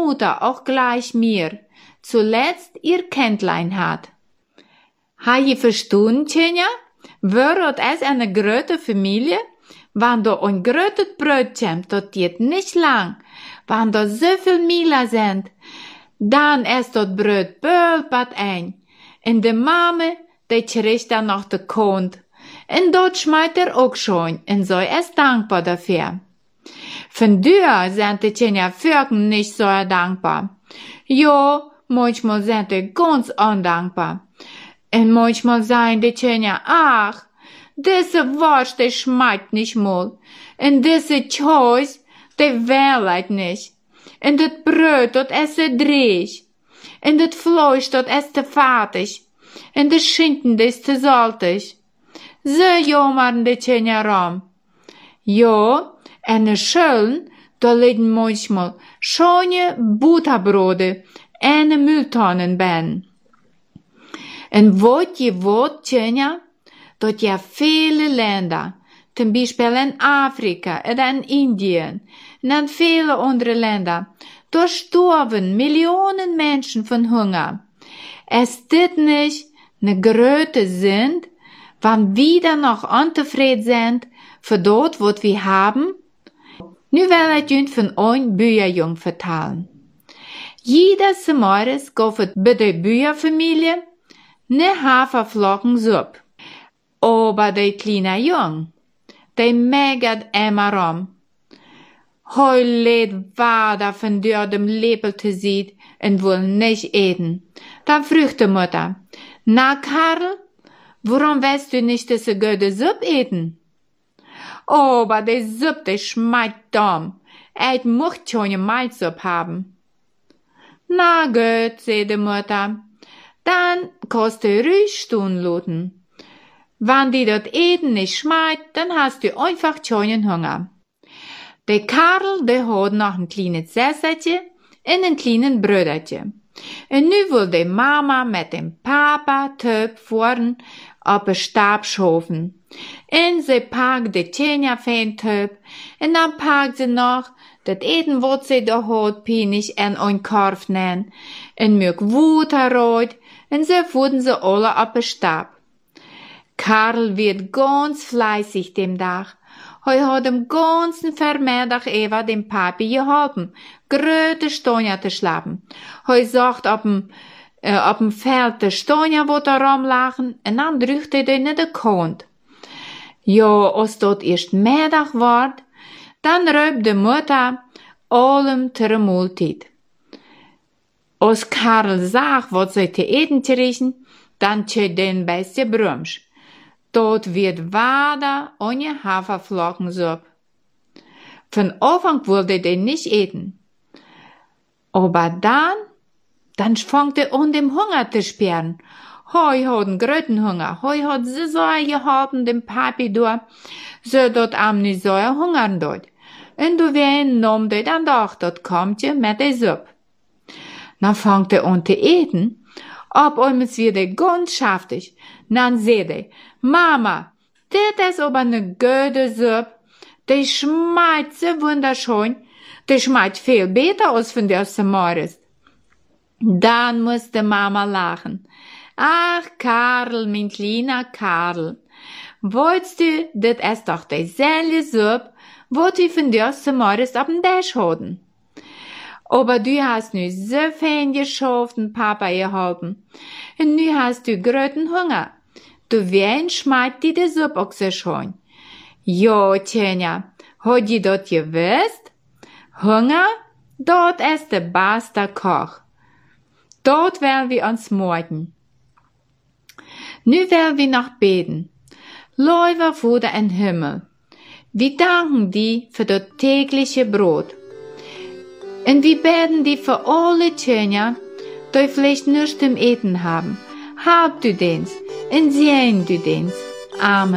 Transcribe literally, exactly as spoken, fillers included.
Mutter auch gleich mir zuletzt ihr Kindlein hat. Ha je verstanden, Tjenja? Wordt es eine grote Familie? Wann da ein grotes Brot kommt, das geht nicht lang. Wann da so viel Mila sind, dann ist das Brot bölpat ein. Und die Mame, die kriegt dann noch den Kont. Und dort schmeißt er auch schon, und so ist dankbar dafür. Von dir sind die Tjenja Völken nicht so dankbar. Jo, manchmal sind die ganz undankbar. Und manchmal sagen die Tjenja, ach, diese Wurst, die schmeckt nicht mal. Und diese Käse, die wählt nicht. Und das Brot, das ist dreig. Und das Fleisch, das ist fertig. Und der Schinken, das ist saltig. So jammern die Tjenja rum. Ja, in der Schule, da liegen manchmal schöne Butterbrote in Mülltonnen ben. Und wat je wat, Tjenja, dat ja viele Länder, zum Beispiel in Afrika oder in Indien und in viele andere Länder, da sterben Millionen Menschen von Hunger. Ist das nicht eine große Sünde, wenn wir dann noch unzufrieden sind für das, was wir haben? Nu will ich euch von ein Bücherjung vertellen. Jedes Morgens gab es bei der Bücherfamilie ne Haferflockensuppe. Aber der kleine Jung, der meckert immer rum. Heu lädt Wader von der dem Lebelte sieht und will nicht eten. Dann fragt die Mutter, na Karl, warum willst du nicht diese gute Suppe eten? Aber die Suppe, die schmeckt dumm. Ich möchte schon eine Malzsuppe haben. Na gut, sagt die Mutter, dann kannst du ruhig stehen lassen. Wenn die dort eten nicht schmeckt, dann hast du einfach schon Hunger. Der Karl, der hat noch ein kleines Sesselchen und ein kleines Bröderchen. Und nu will die Mama mit dem Papa Töpf vorn auf den Stab schaffen. Und sie packt die Tjenja fein Töpf und dann packt sie noch das Eten, was sie da hat, pinig in ein Korb nehmen. Und mög Wuter rot und so wurden sie alle auf den Stab. Karl wird ganz fleißig dem Tag. Heu hat dem ganzen Vermittag Eva dem Papi geholfen, gröte Stonja zu schlafen. Heu sagt auf dem, äh, auf dem Feld der Stonja, wo da rumlachen, und dann drückt er den in den Kont. Ja, als dort erst Mittag ward, dann räubt die Mutter allem zur Mahlzeit. Als Karl sagt, was sie zu eten kriegen, dann tschüt den beste Brumsch. Dort wird Wader ohne Haferflockensuppe. Von Anfang wollte er nicht eten. Aber dann, dann fängt er an, dem Hunger zu sperren. Heu hat einen gröten Hunger. Heu hat sie so gehalten, dem Papi durch, so dort am nicht so hungern dort. Und du wen nahm der dann doch, dort kommt ihr mit der Suppe. Dann fängt er an zu eten, ob einmal wieder ganz schaftig. Dann seht er, Mama, das ist aber eine gute Suppe. Die schmeckt so wunderschön. Die schmeckt viel besser als von der Samaris. Dann musste Mama lachen. Ach, Karl, mein kleiner Karl. Wolltest du, das ist doch dieselbe Suppe, wo die von der Samaris auf dem Tisch hatten. Aber du hast nu so fein geschafft und Papa geholfen. Und nu hast du gröten Hunger. Du wen schmeckt die die Suppe auch so schön. Ja, Tjenja, hat die dort gewusst? Hunger, dort ist der beste Koch. Dort werden wir uns morgen. Nu werden wir noch beten. Läufer Vater im Himmel, wir danken dir für das tägliche Brot. Und wir beten dir für alle Tjenja, die vielleicht nichts zum Eten haben. Hab du dens, und sehen du dens. Amen.